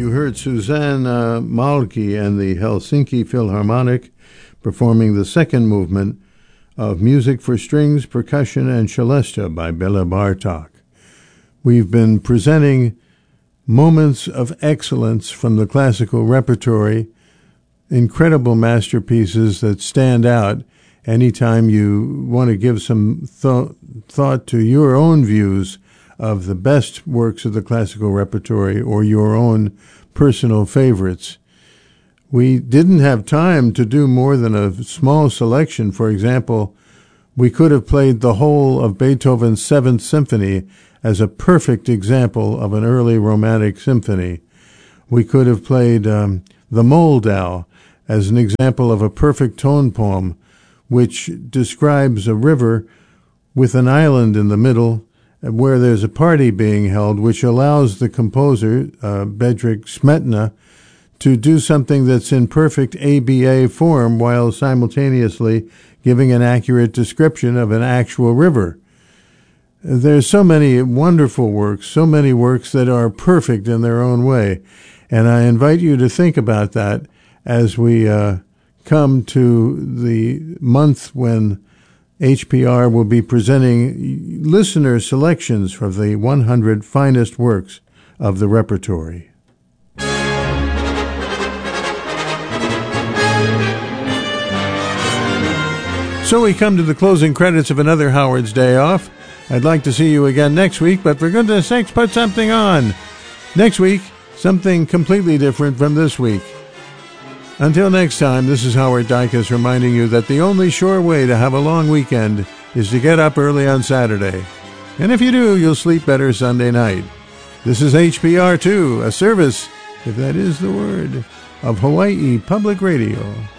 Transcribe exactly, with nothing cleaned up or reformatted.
You heard Suzanne uh, Malki and the Helsinki Philharmonic performing the second movement of Music for Strings, Percussion, and Celesta by Bela Bartok. We've been presenting moments of excellence from the classical repertory, incredible masterpieces that stand out anytime you want to give some th- thought to your own views of the best works of the classical repertory or your own personal favorites. We didn't have time to do more than a small selection. For example, we could have played the whole of Beethoven's Seventh Symphony as a perfect example of an early Romantic symphony. We could have played um, the Moldau as an example of a perfect tone poem, which describes a river with an island in the middle where there's a party being held, which allows the composer, uh, Bedřich Smetana, to do something that's in perfect A B A form while simultaneously giving an accurate description of an actual river. There's so many wonderful works, so many works that are perfect in their own way, and I invite you to think about that as we uh, come to the month when H P R will be presenting listener selections from the one hundred finest works of the repertory. So we come to the closing credits of another Howard's Day Off. I'd like to see you again next week, but for goodness sakes, put something on. Next week, something completely different from this week. Until next time, this is Howard Dykus reminding you that the only sure way to have a long weekend is to get up early on Saturday. And if you do, you'll sleep better Sunday night. This is H P R two, a service, if that is the word, of Hawaii Public Radio.